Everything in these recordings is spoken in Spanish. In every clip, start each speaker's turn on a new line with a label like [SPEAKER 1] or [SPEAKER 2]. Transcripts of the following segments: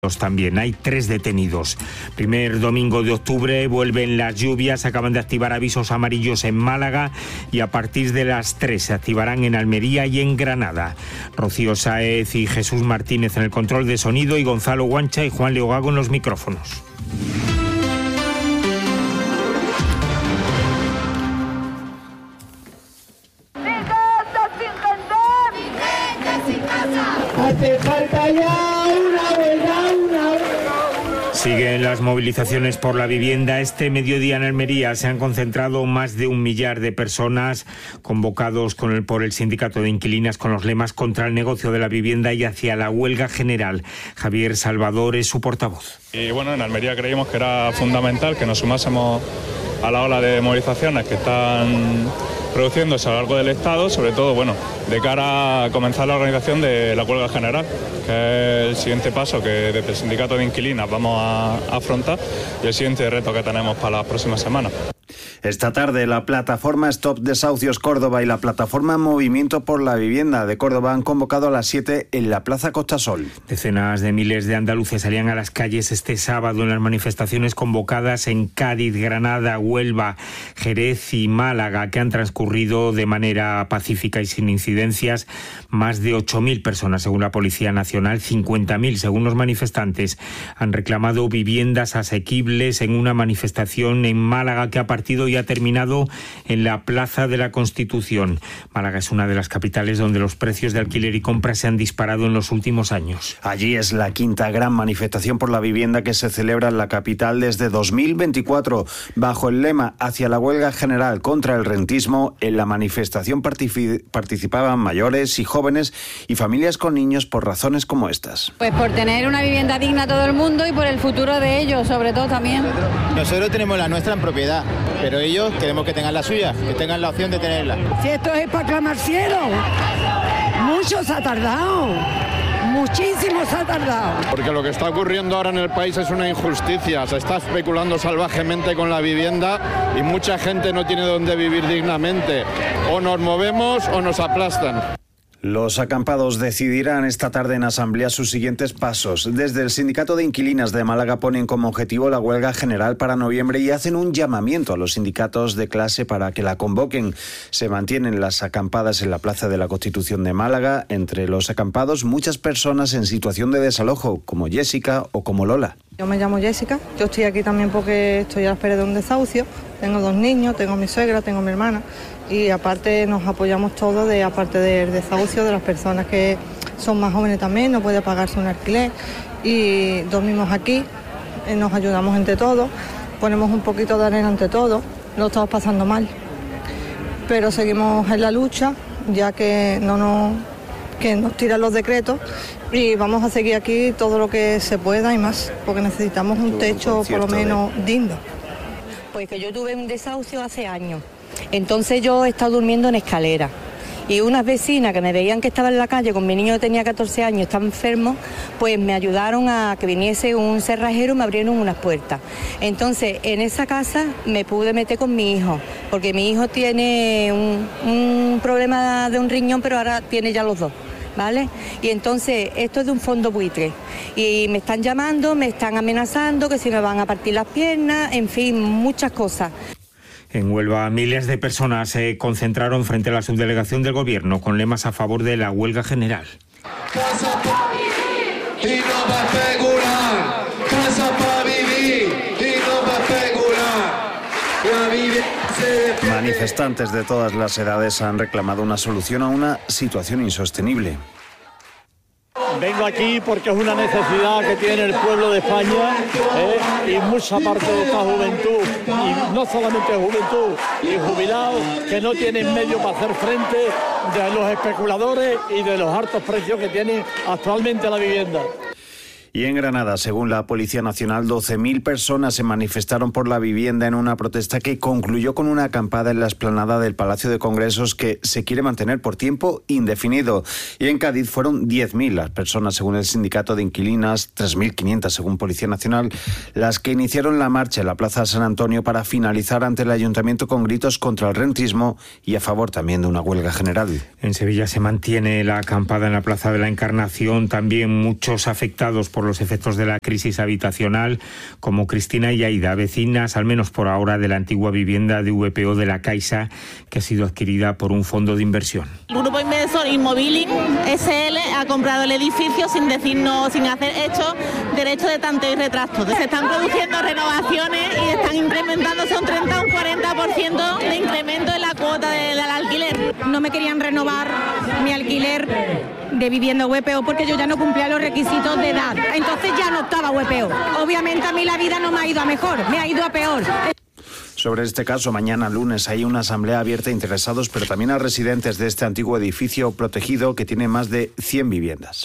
[SPEAKER 1] También hay 3 detenidos. Primer domingo de octubre, vuelven las lluvias, acaban de activar avisos amarillos en Málaga y a partir de las 3 se activarán en Almería y en Granada. Rocío Sáez y Jesús Martínez en el control de sonido y Gonzalo Guancha y Juan Leogago en los micrófonos.
[SPEAKER 2] Hace falta ya una huelga.
[SPEAKER 1] Siguen las movilizaciones por la vivienda. Este mediodía en Almería se han concentrado más de 1 millar de personas convocados por el sindicato de inquilinas con los lemas contra el negocio de la vivienda y hacia la huelga general. Javier Salvador es su portavoz.
[SPEAKER 3] Y bueno, en Almería creímos que era fundamental que nos sumásemos a la ola de movilizaciones que están produciéndose a lo largo del Estado, sobre todo, bueno, de cara a comenzar la organización de la huelga general, que es el siguiente paso que desde el sindicato de inquilinas vamos a afrontar y el siguiente reto que tenemos para las próximas semanas.
[SPEAKER 4] Esta tarde la plataforma Stop Desahucios Córdoba y la plataforma Movimiento por la Vivienda de Córdoba han convocado a las 7 en la Plaza Costa Sol.
[SPEAKER 1] Decenas de miles de andaluces salían a las calles este sábado en las manifestaciones convocadas en Cádiz, Granada, Huelva, Jerez y Málaga, que han transcurrido de manera pacífica y sin incidencias. Más de 8.000 personas, según la Policía Nacional, 50.000 según los manifestantes, han reclamado viviendas asequibles en una manifestación en Málaga que ha partido y ha terminado en la Plaza de la Constitución. Málaga es una de las capitales donde los precios de alquiler y compra se han disparado en los últimos años.
[SPEAKER 4] Allí es la 5ª gran manifestación por la vivienda que se celebra en la capital desde 2024. Bajo el lema Hacia la huelga general contra el rentismo, en la manifestación participaban mayores y jóvenes y familias con niños por razones como estas.
[SPEAKER 5] Pues por tener una vivienda digna a todo el mundo y por el futuro de ellos, sobre todo también.
[SPEAKER 6] Nosotros tenemos la nuestra en propiedad, pero ellos queremos que tengan la suya, que tengan la opción de tenerla.
[SPEAKER 2] Si esto es para clamar cielo, mucho se ha tardado, muchísimo se ha tardado.
[SPEAKER 7] Porque lo que está ocurriendo ahora en el país es una injusticia, se está especulando salvajemente con la vivienda y mucha gente no tiene dónde vivir dignamente. O nos movemos o nos aplastan.
[SPEAKER 4] Los acampados decidirán esta tarde en asamblea sus siguientes pasos. Desde el Sindicato de Inquilinas de Málaga ponen como objetivo la huelga general para noviembre y hacen un llamamiento a los sindicatos de clase para que la convoquen. Se mantienen las acampadas en la Plaza de la Constitución de Málaga. Entre los acampados, muchas personas en situación de desalojo, como Jessica o como Lola.
[SPEAKER 8] Yo me llamo Jessica, yo estoy aquí también porque estoy a la espera de un desahucio. Tengo 2 niños, tengo a mi suegra, tengo a mi hermana y aparte nos apoyamos todos, aparte del desahucio, de las personas que son más jóvenes también, no pueden pagarse un alquiler y dormimos aquí, nos ayudamos entre todos, ponemos un poquito de arena entre todos, lo estamos pasando mal, pero seguimos en la lucha ya que nos tiran los decretos y vamos a seguir aquí todo lo que se pueda y más, porque necesitamos un techo por lo menos digno.
[SPEAKER 9] Pues que yo tuve un desahucio hace años, entonces yo he estado durmiendo en escalera y unas vecinas que me veían que estaba en la calle con mi niño que tenía 14 años, estaba enfermo, pues me ayudaron a que viniese un cerrajero y me abrieron unas puertas. Entonces en esa casa me pude meter con mi hijo, porque mi hijo tiene un problema de un riñón, pero ahora tiene ya los 2. ¿Vale? Y entonces esto es de un fondo buitre y me están llamando, me están amenazando que si me van a partir las piernas, en fin, muchas cosas.
[SPEAKER 1] En Huelva, miles de personas se concentraron frente a la subdelegación del gobierno con lemas a favor de la huelga general.
[SPEAKER 10] Casa para vivir y no para especular. Casa para vivir y no para especular. La vivienda se defiende.
[SPEAKER 4] Manifestantes de todas las edades han reclamado una solución a una situación insostenible.
[SPEAKER 11] Vengo aquí porque es una necesidad que tiene el pueblo de España y mucha parte de esta juventud, y no solamente juventud, y jubilados que no tienen medio para hacer frente de los especuladores y de los altos precios que tiene actualmente la vivienda.
[SPEAKER 4] Y en Granada, según la Policía Nacional, 12.000 personas se manifestaron por la vivienda en una protesta que concluyó con una acampada en la explanada del Palacio de Congresos que se quiere mantener por tiempo indefinido. Y en Cádiz fueron 10.000 las personas, según el Sindicato de Inquilinas, 3.500 según Policía Nacional, las que iniciaron la marcha en la Plaza San Antonio para finalizar ante el Ayuntamiento con gritos contra el rentismo y a favor también de una huelga general.
[SPEAKER 1] En Sevilla se mantiene la acampada en la Plaza de la Encarnación, también muchos afectados por por los efectos de la crisis habitacional, como Cristina y Aida, vecinas, al menos por ahora, de la antigua vivienda de VPO de la Caixa, que ha sido adquirida por un fondo de inversión.
[SPEAKER 12] El grupo inversor Inmobilic SL ha comprado el edificio sin decirnos, sin hacer derecho de tanteo y retracto. Se están produciendo renovaciones y están incrementándose un 30 o un 40% de incremento en la cuota del alquiler.
[SPEAKER 13] No me querían renovar mi alquiler de vivienda VPO porque yo ya no cumplía los requisitos de edad. Entonces ya no estaba VPO. Obviamente a mí la vida no me ha ido a mejor, me ha ido a peor.
[SPEAKER 4] Sobre este caso, mañana lunes hay una asamblea abierta a interesados, pero también a residentes de este antiguo edificio protegido que tiene más de 100 viviendas.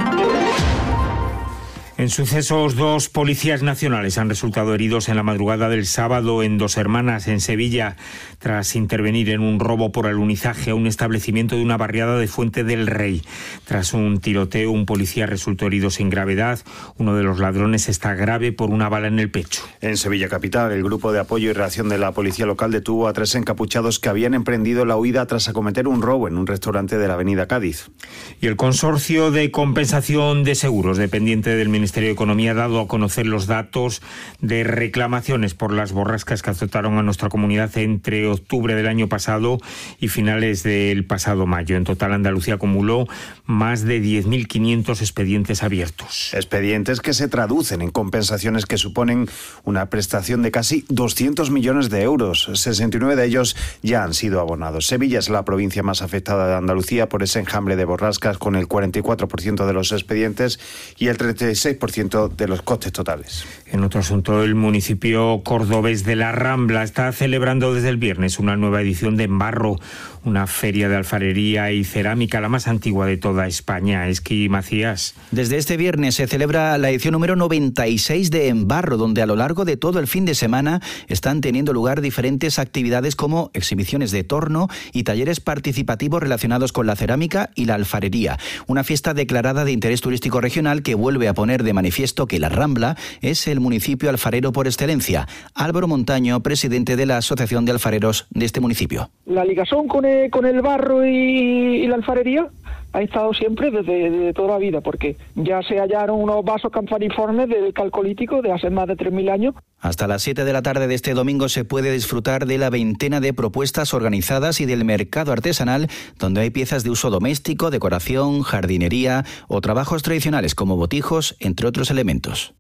[SPEAKER 1] En sucesos, 2 policías nacionales han resultado heridos en la madrugada del sábado en Dos Hermanas, en Sevilla, tras intervenir en un robo por alunizaje a un establecimiento de una barriada de Fuente del Rey. Tras un tiroteo, un policía resultó herido sin gravedad. Uno de los ladrones está grave por una bala en el pecho.
[SPEAKER 4] En Sevilla capital, el grupo de apoyo y reacción de la policía local detuvo a 3 encapuchados que habían emprendido la huida tras acometer un robo en un restaurante de la avenida Cádiz.
[SPEAKER 1] Y el Consorcio de Compensación de Seguros, dependiente del Ministerio de Economía, ha dado a conocer los datos de reclamaciones por las borrascas que azotaron a nuestra comunidad entre octubre del año pasado y finales del pasado mayo. En total, Andalucía acumuló más de 10.500 expedientes abiertos.
[SPEAKER 4] Expedientes que se traducen en compensaciones que suponen una prestación de casi 200 millones de euros. 69 de ellos ya han sido abonados. Sevilla es la provincia más afectada de Andalucía por ese enjambre de borrascas, con el 44% de los expedientes y el 36% de los costes totales.
[SPEAKER 1] En otro asunto, el municipio cordobés de La Rambla está celebrando desde el viernes una nueva edición de Embarro, una feria de alfarería y cerámica, la más antigua de toda España. Esqui Macías.
[SPEAKER 14] Desde este viernes se celebra la edición número 96 de Embarro, donde a lo largo de todo el fin de semana están teniendo lugar diferentes actividades como exhibiciones de torno y talleres participativos relacionados con la cerámica y la alfarería. Una fiesta declarada de interés turístico regional que vuelve a poner de manifiesto que La Rambla es el municipio alfarero por excelencia. Álvaro Montaño, presidente de la Asociación de Alfareros de este municipio.
[SPEAKER 15] La ligazón con el barro y la alfarería ha estado siempre desde toda la vida, porque ya se hallaron unos vasos campaniformes del Calcolítico de hace más de 3.000 años.
[SPEAKER 14] Hasta las 7 de la tarde de este domingo se puede disfrutar de la veintena de propuestas organizadas y del mercado artesanal, donde hay piezas de uso doméstico, decoración, jardinería o trabajos tradicionales como botijos, entre otros elementos.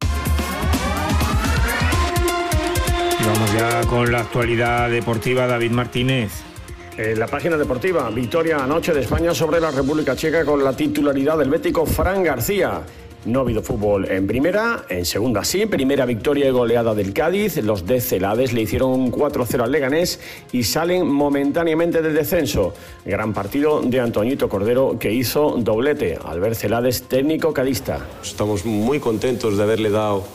[SPEAKER 1] Y vamos ya con la actualidad deportiva. David Martínez.
[SPEAKER 16] En la página deportiva, victoria anoche de España sobre la República Checa con la titularidad del bético Fran García. No ha habido fútbol en primera, en segunda sí. Primera victoria y goleada del Cádiz. Los de Celades le hicieron 4-0 al Leganés y salen momentáneamente del descenso. Gran partido de Antoñito Cordero, que hizo doblete. Albert Celades, técnico cadista.
[SPEAKER 17] Estamos muy contentos de haberle dado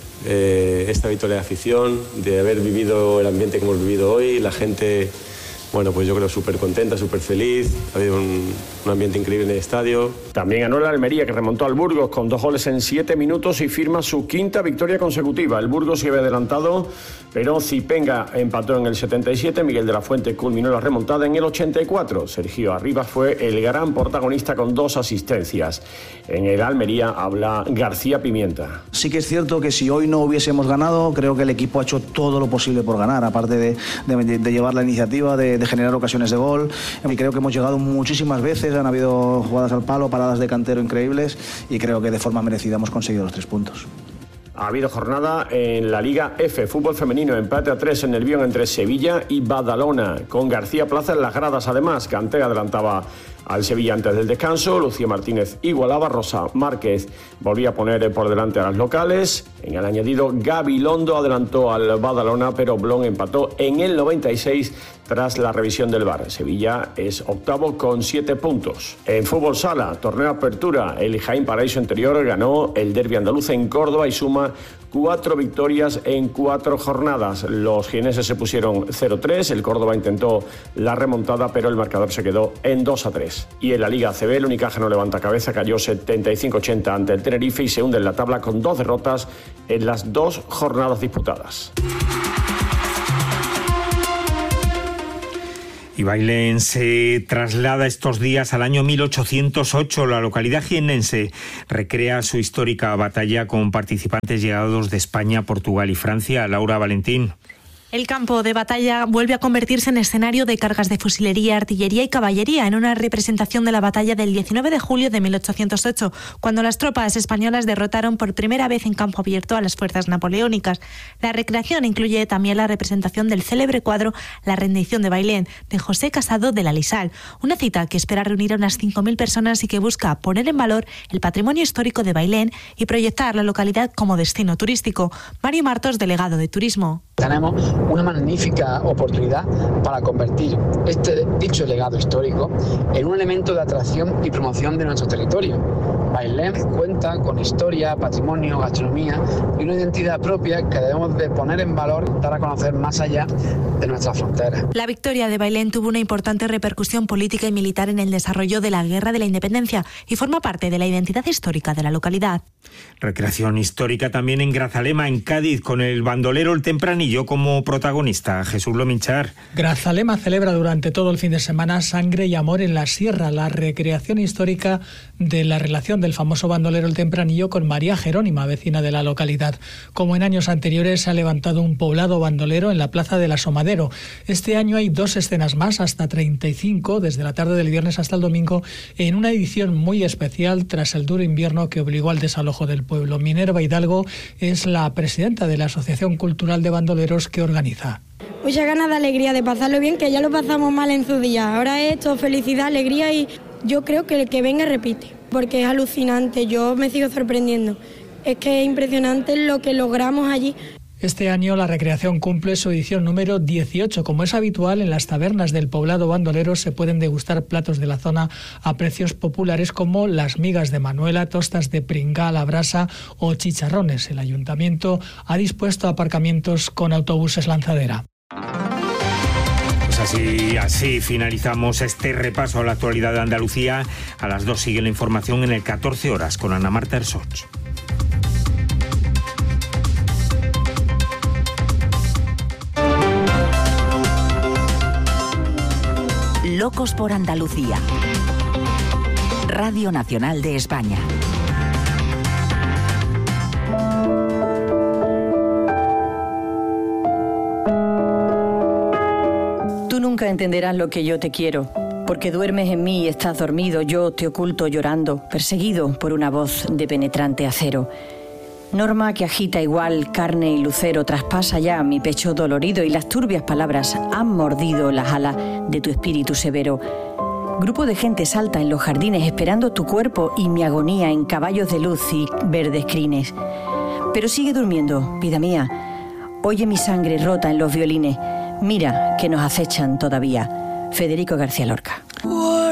[SPEAKER 17] esta victoria de afición, de haber vivido el ambiente que hemos vivido hoy. La gente, bueno, pues yo creo súper contenta, súper feliz. Ha habido un ambiente increíble en el estadio.
[SPEAKER 16] También ganó el Almería, que remontó al Burgos con 2 goles en 7 minutos y firma su 5ª victoria consecutiva. El Burgos se había adelantado, pero Zipenga empató en el 77, Miguel de la Fuente culminó la remontada en el 84. Sergio Arribas fue el gran protagonista con 2 asistencias. En el Almería habla García Pimienta.
[SPEAKER 18] Sí que es cierto que si hoy no hubiésemos ganado, creo que el equipo ha hecho todo lo posible por ganar, aparte de llevar la iniciativa, de generar ocasiones de gol. Y creo que hemos llegado muchísimas veces, han habido jugadas al palo, paradas de cantero increíbles y creo que de forma merecida hemos conseguido los 3 puntos.
[SPEAKER 16] Ha habido jornada en la Liga F, fútbol femenino, empate a 3 en el Bion entre Sevilla y Badalona, con García Plaza en las gradas. Además, Kanté adelantaba al Sevilla antes del descanso, Lucía Martínez igualaba, Rosa Márquez volvía a poner por delante a las locales. En el añadido, Gabilondo adelantó al Badalona, pero Blon empató en el 96 tras la revisión del VAR. Sevilla es octavo con 7 puntos. En fútbol sala, torneo apertura, el Jaén Paraíso Interior ganó el derbi andaluz en Córdoba y suma 4 victorias en 4 jornadas. Los jieneses se pusieron 0-3, el Córdoba intentó la remontada, pero el marcador se quedó en 2-3. Y en la Liga ACB, el Unicaja no levanta cabeza, cayó 75-80 ante el Tenerife y se hunde en la tabla con 2 derrotas en las 2 jornadas disputadas.
[SPEAKER 1] Y Bailén se traslada estos días al año 1808. La localidad jiennense recrea su histórica batalla con participantes llegados de España, Portugal y Francia. Laura Valentín.
[SPEAKER 19] El campo de batalla vuelve a convertirse en escenario de cargas de fusilería, artillería y caballería en una representación de la batalla del 19 de julio de 1808, cuando las tropas españolas derrotaron por primera vez en campo abierto a las fuerzas napoleónicas. La recreación incluye también la representación del célebre cuadro La rendición de Bailén, de José Casado de la Lisal, una cita que espera reunir a unas 5.000 personas y que busca poner en valor el patrimonio histórico de Bailén y proyectar la localidad como destino turístico. Mario Martos, delegado de Turismo.
[SPEAKER 20] Tenemos una magnífica oportunidad para convertir dicho legado histórico en un elemento de atracción y promoción de nuestro territorio. Bailén cuenta con historia, patrimonio, gastronomía y una identidad propia que debemos de poner en valor, dar a conocer más allá de nuestras fronteras.
[SPEAKER 19] La victoria de Bailén tuvo una importante repercusión política y militar en el desarrollo de la Guerra de la Independencia y forma parte de la identidad histórica de la localidad.
[SPEAKER 1] Recreación histórica también en Grazalema, en Cádiz, con el bandolero El Tempranillo como protagonista. Jesús Lominchar.
[SPEAKER 21] Grazalema celebra durante todo el fin de semana Sangre y Amor en la Sierra, la recreación histórica de la relación del famoso bandolero El Tempranillo con María Jerónima, vecina de la localidad. Como en años anteriores, se ha levantado un poblado bandolero en la Plaza del Asomadero. Este año hay 2 escenas más, hasta 35, desde la tarde del viernes hasta el domingo, en una edición muy especial tras el duro invierno que obligó al desalojo del pueblo. Minerva Hidalgo es la presidenta de la Asociación Cultural de Bandoleros que organiza.
[SPEAKER 22] Muchas ganas de alegría, de pasarlo bien, que ya lo pasamos mal en su día. Ahora es esto, felicidad, alegría, y yo creo que el que venga repite, porque es alucinante, yo me sigo sorprendiendo. Es que es impresionante lo que logramos allí.
[SPEAKER 21] Este año la recreación cumple su edición número 18. Como es habitual, en las tabernas del poblado bandolero se pueden degustar platos de la zona a precios populares como las migas de Manuela, tostas de pringá a la brasa o chicharrones. El ayuntamiento ha dispuesto aparcamientos con autobuses lanzadera.
[SPEAKER 1] Pues así finalizamos este repaso a la actualidad de Andalucía. A las 2 sigue la información en el 14 horas con Ana Marta Ersoch.
[SPEAKER 23] Locos por Andalucía. Radio Nacional de España.
[SPEAKER 24] Tú nunca entenderás lo que yo te quiero, porque duermes en mí y estás dormido, yo te oculto llorando, perseguido por una voz de penetrante acero. Norma que agita igual carne y lucero traspasa ya mi pecho dolorido y las turbias palabras han mordido las alas de tu espíritu severo. Grupo de gente salta en los jardines esperando tu cuerpo y mi agonía en caballos de luz y verdes crines. Pero sigue durmiendo, vida mía. Oye mi sangre rota en los violines. Mira que nos acechan todavía. Federico García Lorca.